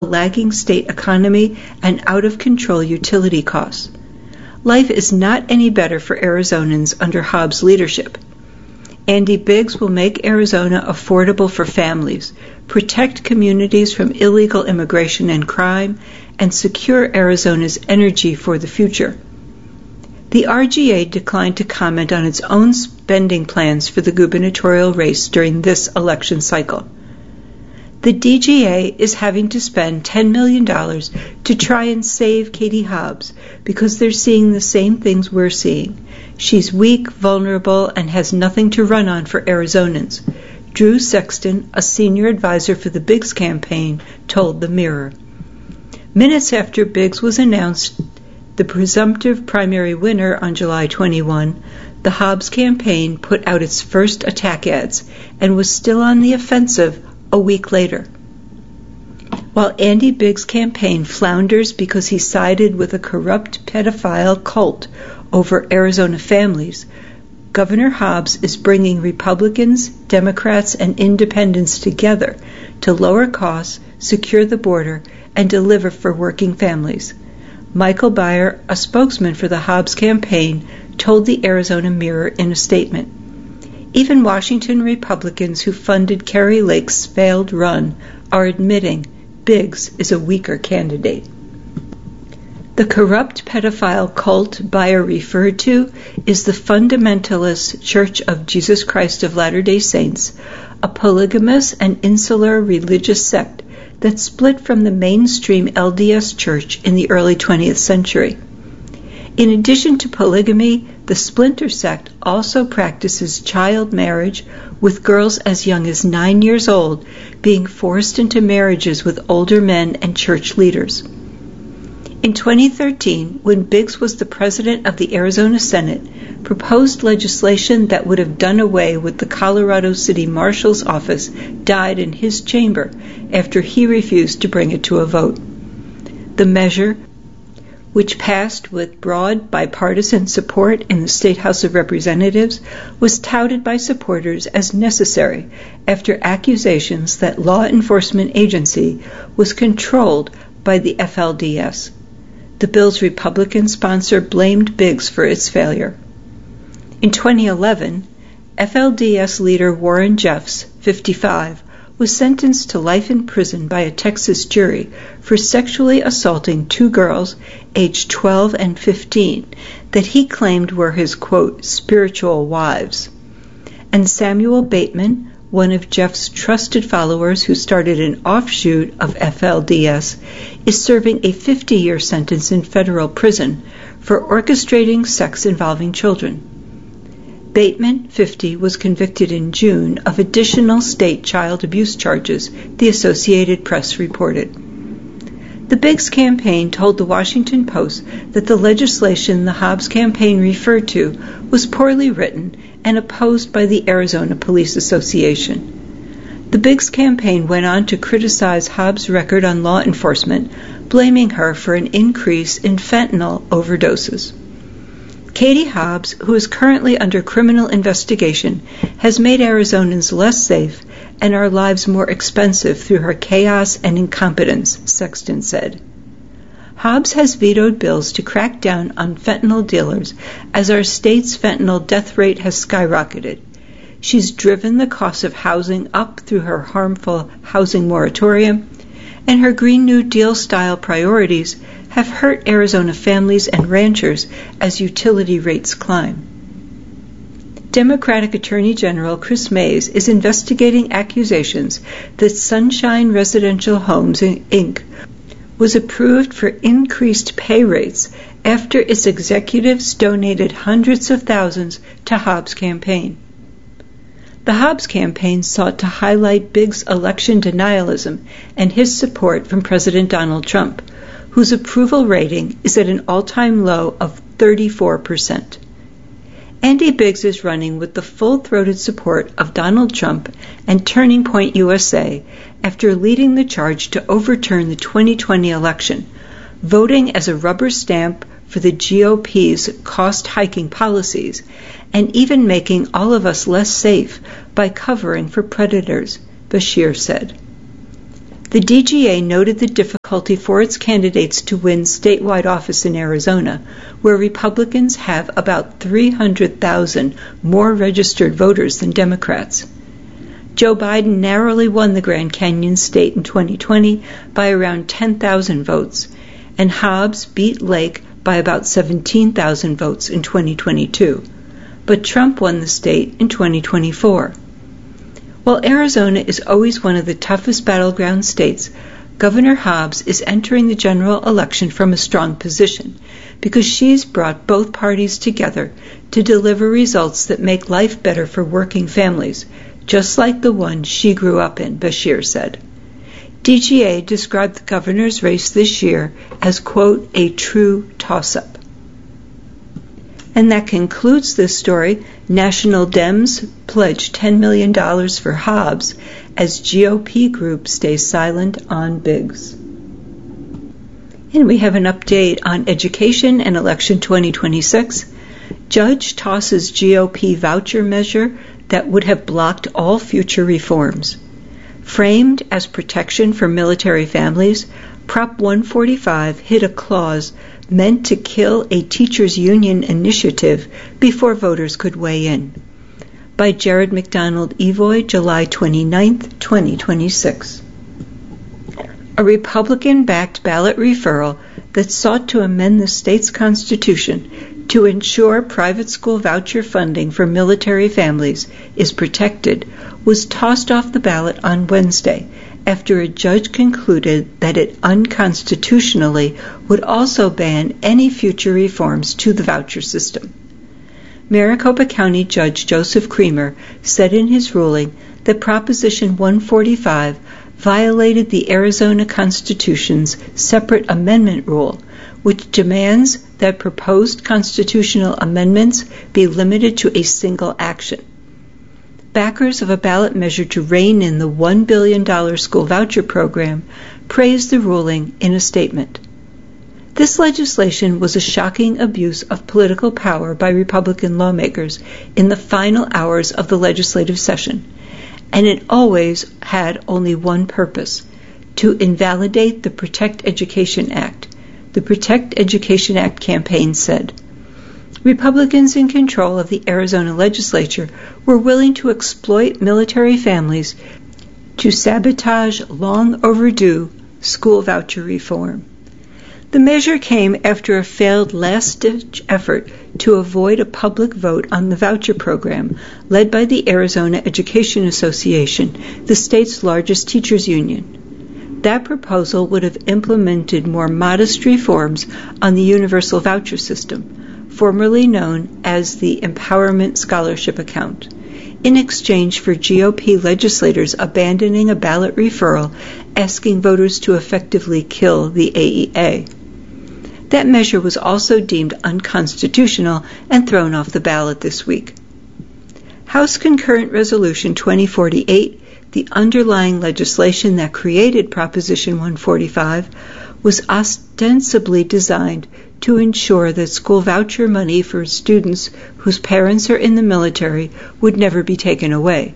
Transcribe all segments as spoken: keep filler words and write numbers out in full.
lagging state economy and out-of-control utility costs. Life is not any better for Arizonans under Hobbs' leadership. Andy Biggs will make Arizona affordable for families, protect communities from illegal immigration and crime, and secure Arizona's energy for the future. The R G A declined to comment on its own spending plans for the gubernatorial race during this election cycle. The D G A is having to spend ten million dollars to try and save Katie Hobbs because they're seeing the same things we're seeing. She's weak, vulnerable, and has nothing to run on for Arizonans. Drew Sexton, a senior advisor for the Biggs campaign, told the Mirror. Minutes after Biggs was announced the presumptive primary winner on July twenty-first, the Hobbs campaign put out its first attack ads and was still on the offensive a week later. While Andy Biggs' campaign flounders because he sided with a corrupt pedophile cult over Arizona families, Governor Hobbs is bringing Republicans, Democrats, and independents together to lower costs, secure the border, and deliver for working families. Michael Beyer, a spokesman for the Hobbs campaign, told the Arizona Mirror in a statement, "Even Washington Republicans who funded Kari Lake's failed run are admitting Biggs is a weaker candidate." The corrupt pedophile cult Beyer referred to is the Fundamentalist Church of Jesus Christ of Latter-day Saints, a polygamous and insular religious sect that split from the mainstream L D S Church in the early twentieth century. In addition to polygamy, the splinter sect also practices child marriage, with girls as young as nine years old being forced into marriages with older men and church leaders. In twenty thirteen, when Biggs was the president of the Arizona Senate, proposed legislation that would have done away with the Colorado City Marshal's office died in his chamber after he refused to bring it to a vote. The measure, which passed with broad bipartisan support in the State House of Representatives, was touted by supporters as necessary after accusations that law enforcement agency was controlled by the F L D S. The bill's Republican sponsor blamed Biggs for its failure. In twenty eleven, F L D S leader Warren Jeffs, fifty-five, was sentenced to life in prison by a Texas jury for sexually assaulting two girls aged twelve and fifteen that he claimed were his, quote, spiritual wives. And Samuel Bateman, one of Jeff's trusted followers who started an offshoot of F L D S, is serving a fifty-year sentence in federal prison for orchestrating sex involving children. Bateman, fifty, was convicted in June of additional state child abuse charges, the Associated Press reported. The Biggs campaign told the Washington Post that the legislation the Hobbs campaign referred to was poorly written and opposed by the Arizona Police Association. The Biggs campaign went on to criticize Hobbs' record on law enforcement, blaming her for an increase in fentanyl overdoses. Katie Hobbs, who is currently under criminal investigation, has made Arizonans less safe and our lives more expensive through her chaos and incompetence, Sexton said. Hobbs has vetoed bills to crack down on fentanyl dealers as our state's fentanyl death rate has skyrocketed. She's driven the cost of housing up through her harmful housing moratorium, and her Green New Deal-style priorities have hurt Arizona families and ranchers as utility rates climb. Democratic Attorney General Chris Mays is investigating accusations that Sunshine Residential Homes, Incorporated was approved for increased pay rates after its executives donated hundreds of thousands to Hobbs' campaign. The Hobbs campaign sought to highlight Biggs' election denialism and his support from President Donald Trump, whose approval rating is at an all-time low of thirty-four percent. Andy Biggs is running with the full-throated support of Donald Trump and Turning Point U S A after leading the charge to overturn the twenty twenty election, voting as a rubber stamp for the G O P's cost-hiking policies, and even making all of us less safe by covering for predators, Beshear said. The D G A noted the difficulty for its candidates to win statewide office in Arizona, where Republicans have about three hundred thousand more registered voters than Democrats. Joe Biden narrowly won the Grand Canyon state in twenty twenty by around ten thousand votes, and Hobbs beat Lake by about seventeen thousand votes in twenty twenty-two, but Trump won the state in twenty twenty-four. While Arizona is always one of the toughest battleground states, Governor Hobbs is entering the general election from a strong position because she's brought both parties together to deliver results that make life better for working families, just like the one she grew up in, Beshear said. D G A described the governor's race this year as, quote, a true toss-up. And that concludes this story. National Dems pledge ten million dollars for Hobbs as G O P group stays silent on Biggs. And we have an update on education and election twenty twenty-six. Judge tosses G O P voucher measure that would have blocked all future reforms. Framed as protection for military families, Prop one forty-five hit a clause meant to kill a teachers' union initiative before voters could weigh in. By Jared McDonald Evoy, July twenty-ninth, twenty twenty-six. A Republican-backed ballot referral that sought to amend the state's constitution to ensure private school voucher funding for military families is protected was tossed off the ballot on Wednesday after a judge concluded that it unconstitutionally would also ban any future reforms to the voucher system. Maricopa County Judge Joseph Creamer said in his ruling that Proposition one forty-five violated the Arizona Constitution's separate amendment rule, which demands that proposed constitutional amendments be limited to a single action. Backers of a ballot measure to rein in the one billion dollars school voucher program praised the ruling in a statement. This legislation was a shocking abuse of political power by Republican lawmakers in the final hours of the legislative session, and it always had only one purpose: to invalidate the Protect Education Act. The Protect Education Act campaign said. Republicans in control of the Arizona legislature were willing to exploit military families to sabotage long overdue school voucher reform. The measure came after a failed last-ditch effort to avoid a public vote on the voucher program led by the Arizona Education Association, the state's largest teachers union. That proposal would have implemented more modest reforms on the universal voucher system, formerly known as the Empowerment Scholarship Account, in exchange for G O P legislators abandoning a ballot referral asking voters to effectively kill the A E A. That measure was also deemed unconstitutional and thrown off the ballot this week. House Concurrent Resolution twenty forty-eight, the underlying legislation that created Proposition one forty-five, was ostensibly designed to ensure that school voucher money for students whose parents are in the military would never be taken away.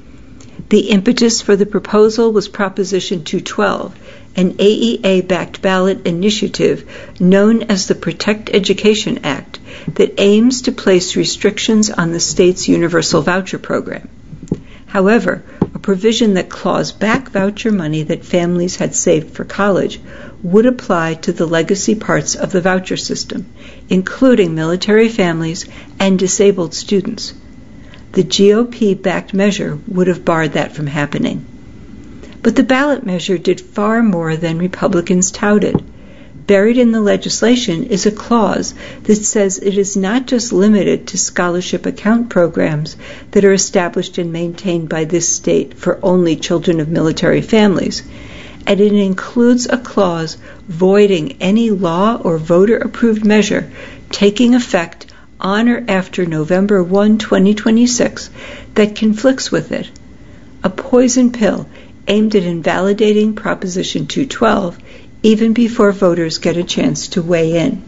The impetus for the proposal was Proposition two twelve, an A E A-backed ballot initiative known as the Protect Education Act that aims to place restrictions on the state's universal voucher program. However, a provision that claws back voucher money that families had saved for college would apply to the legacy parts of the voucher system, including military families and disabled students. The G O P-backed measure would have barred that from happening. But the ballot measure did far more than Republicans touted. Buried in the legislation is a clause that says it is not just limited to scholarship account programs that are established and maintained by this state for only children of military families, and it includes a clause voiding any law or voter-approved measure taking effect on or after November first, twenty twenty-six that conflicts with it. A poison pill aimed at invalidating Proposition two twelve even before voters get a chance to weigh in.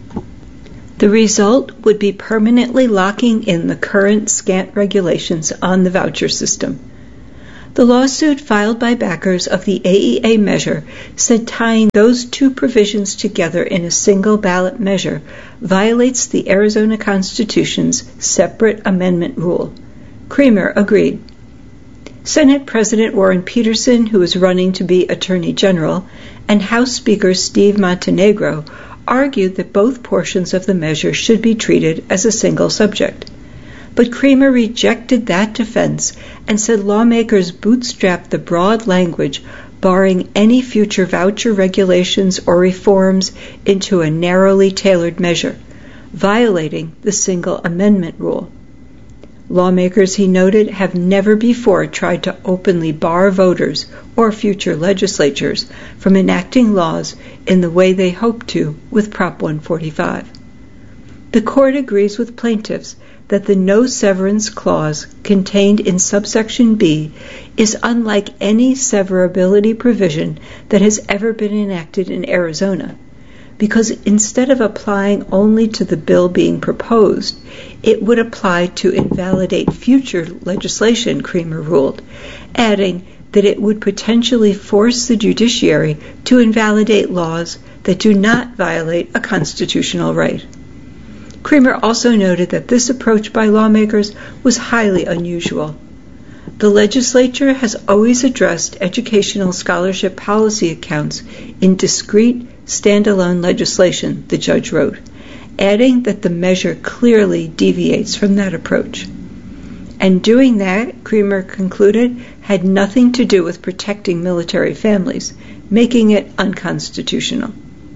The result would be permanently locking in the current scant regulations on the voucher system. The lawsuit filed by backers of the A E A measure said tying those two provisions together in a single ballot measure violates the Arizona Constitution's separate amendment rule. Creamer agreed. Senate President Warren Peterson, who is running to be Attorney General, and House Speaker Steve Montenegro argued that both portions of the measure should be treated as a single subject. But Creamer rejected that defense and said lawmakers bootstrapped the broad language barring any future voucher regulations or reforms into a narrowly tailored measure, violating the single amendment rule. Lawmakers, he noted, have never before tried to openly bar voters or future legislatures from enacting laws in the way they hope to with Prop one forty-five. The court agrees with plaintiffs that the no severance clause contained in subsection B is unlike any severability provision that has ever been enacted in Arizona, because instead of applying only to the bill being proposed, it would apply to invalidate future legislation, Creamer ruled, adding that it would potentially force the judiciary to invalidate laws that do not violate a constitutional right. Creamer also noted that this approach by lawmakers was highly unusual. The legislature has always addressed educational scholarship policy accounts in discrete, standalone legislation, the judge wrote, adding that the measure clearly deviates from that approach. And doing that, Creamer concluded, had nothing to do with protecting military families, making it unconstitutional.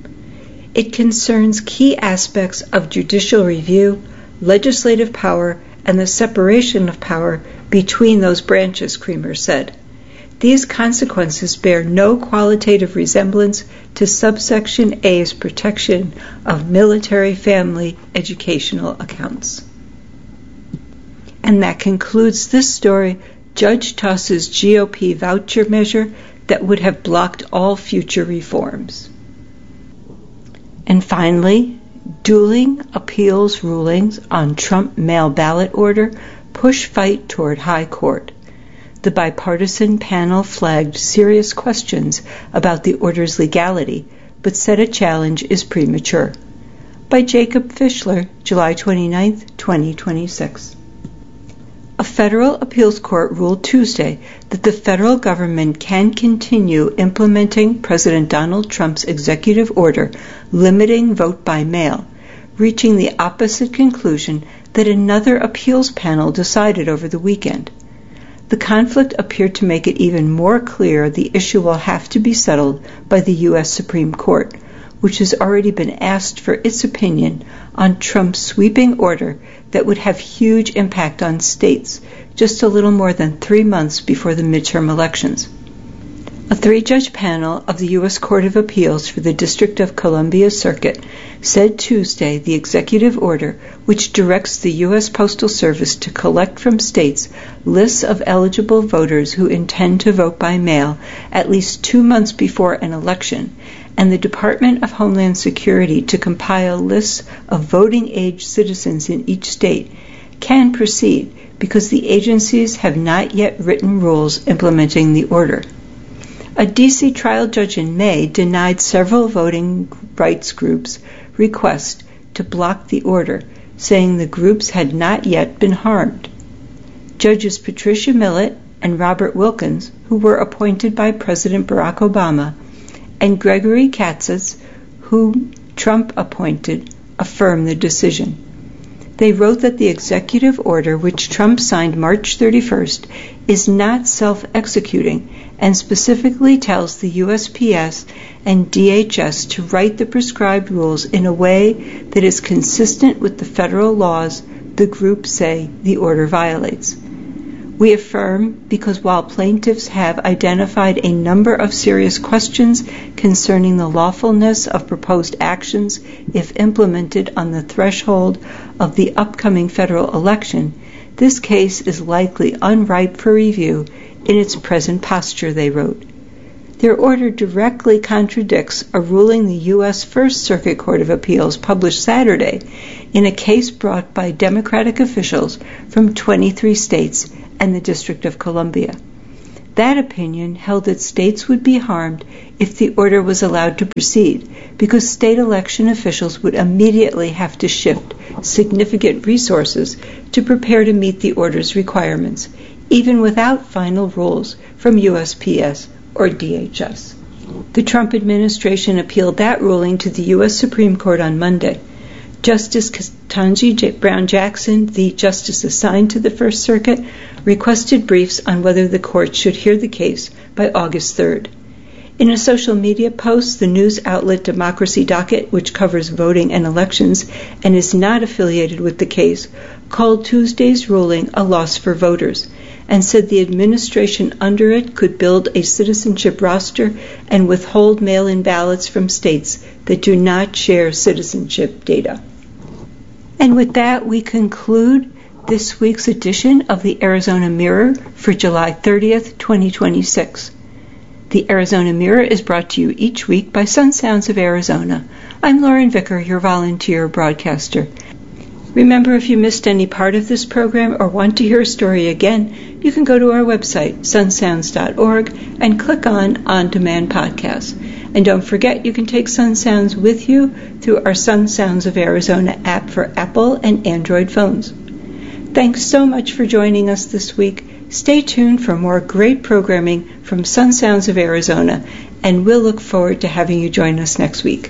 It concerns key aspects of judicial review, legislative power, and the separation of power between those branches, Creamer said. These consequences bear no qualitative resemblance to subsection A's protection of military family educational accounts. And that concludes this story, Judge Tuss's G O P voucher measure that would have blocked all future reforms. And finally, dueling appeals rulings on Trump mail ballot order push fight toward high court. The bipartisan panel flagged serious questions about the order's legality, but said a challenge is premature. By Jacob Fischler, July twenty-ninth, twenty twenty-six. A federal appeals court ruled Tuesday that the federal government can continue implementing President Donald Trump's executive order limiting vote by mail, reaching the opposite conclusion that another appeals panel decided over the weekend. The conflict appeared to make it even more clear the issue will have to be settled by the U S Supreme Court, which has already been asked for its opinion on Trump's sweeping order that would have huge impact on states just a little more than three months before the midterm elections. A three-judge panel of the U S Court of Appeals for the District of Columbia Circuit said Tuesday the executive order, which directs the U S Postal Service to collect from states lists of eligible voters who intend to vote by mail at least two months before an election, and the Department of Homeland Security to compile lists of voting-age citizens in each state, can proceed because the agencies have not yet written rules implementing the order. A D C trial judge in May denied several voting rights groups' request to block the order, saying the groups had not yet been harmed. Judges Patricia Millett and Robert Wilkins, who were appointed by President Barack Obama, and Gregory Katsas, whom Trump appointed, affirmed the decision. They wrote that the executive order, which Trump signed March thirty-first, is not self-executing and specifically tells the U S P S and D H S to write the prescribed rules in a way that is consistent with the federal laws the groups say the order violates. We affirm because while plaintiffs have identified a number of serious questions concerning the lawfulness of proposed actions if implemented on the threshold of the upcoming federal election, this case is likely unripe for review in its present posture, they wrote. Their order directly contradicts a ruling the U S First Circuit Court of Appeals published Saturday in a case brought by Democratic officials from twenty-three states and the District of Columbia. That opinion held that states would be harmed if the order was allowed to proceed, because state election officials would immediately have to shift significant resources to prepare to meet the order's requirements, even without final rules from U S P S or D H S. The Trump administration appealed that ruling to the U S Supreme Court on Monday. Justice Ketanji Brown Jackson, the justice assigned to the First Circuit, requested briefs on whether the court should hear the case by August third. In a social media post, the news outlet Democracy Docket, which covers voting and elections and is not affiliated with the case, called Tuesday's ruling a loss for voters and said the administration under it could build a citizenship roster and withhold mail-in ballots from states that do not share citizenship data. And with that, we conclude this week's edition of the Arizona Mirror for July thirtieth, twenty twenty-six. The Arizona Mirror is brought to you each week by Sun Sounds of Arizona. I'm Lauren Vicker, your volunteer broadcaster. Remember, if you missed any part of this program or want to hear a story again, you can go to our website, sun sounds dot org, and click on On Demand Podcasts. And don't forget, you can take Sun Sounds with you through our Sun Sounds of Arizona app for Apple and Android phones. Thanks so much for joining us this week. Stay tuned for more great programming from Sun Sounds of Arizona, and we'll look forward to having you join us next week.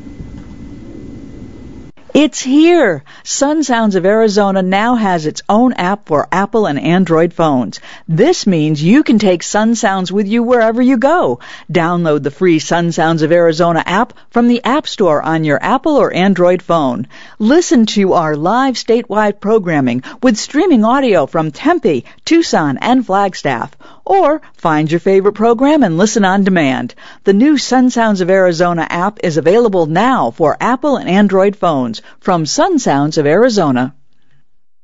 It's here! Sun Sounds of Arizona now has its own app for Apple and Android phones. This means you can take Sun Sounds with you wherever you go. Download the free Sun Sounds of Arizona app from the App Store on your Apple or Android phone. Listen to our live statewide programming with streaming audio from Tempe, Tucson, and Flagstaff. Or find your favorite program and listen on demand. The new Sun Sounds of Arizona app is available now for Apple and Android phones from Sun Sounds of Arizona.